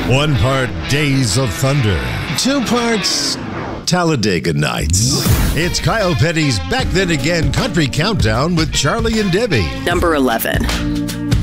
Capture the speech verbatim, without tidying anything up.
One part Days of Thunder, two parts Talladega Nights. It's Kyle Petty's Back Then Again Country Countdown with Charlie and Debbie. Number eleven.